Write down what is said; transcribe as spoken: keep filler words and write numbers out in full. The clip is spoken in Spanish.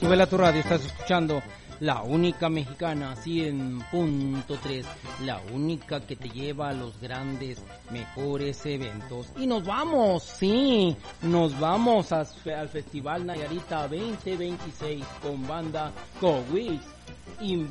Súbela a tu radio, estás escuchando la única mexicana, cien punto tres, la única que te lleva a los grandes, mejores eventos. Y nos vamos, sí, nos vamos a, al Festival Nayarita veinte veintiséis con banda Cowboys.